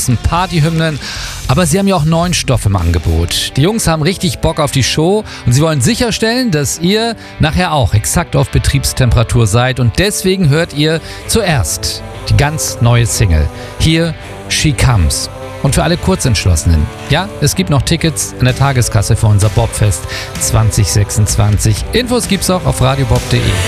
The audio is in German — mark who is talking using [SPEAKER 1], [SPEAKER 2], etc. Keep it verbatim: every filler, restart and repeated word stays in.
[SPEAKER 1] großen Partyhymnen. Aber sie haben ja auch neuen Stoff im Angebot. Die Jungs haben richtig Bock auf die Show und sie wollen sicherstellen, dass ihr nachher auch exakt auf Betriebstemperatur seid. Und deswegen hört ihr zuerst die ganz neue Single. Hier She Comes. Und für alle Kurzentschlossenen, ja, es gibt noch Tickets an der Tageskasse für unser Bobfest zwanzig sechsundzwanzig. Infos gibt's auch auf radiobob punkt de.